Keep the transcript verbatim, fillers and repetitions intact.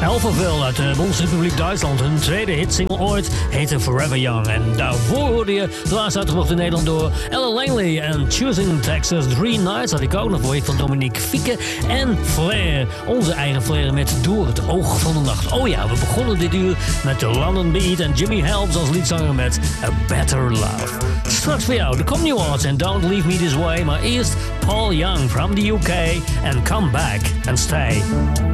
Alphaville uit de Bondsrepubliek Duitsland. Hun tweede hitsingle ooit heette Forever Young. En daarvoor hoorde je de laatste uitgebracht in Nederland door Ella Langley en Choosing Texas. Three Nights had ik ook nog voor je van Dominique Fieke en Flair. Onze eigen Flair met Door het oog van de nacht. Oh ja, we begonnen dit uur met de London Beat en Jimmy Helms als liedzanger met A Better Love. Straks voor jou de Come New Arts en Don't Leave Me This Way. Maar eerst Paul Young from the U K and Come Back and Stay.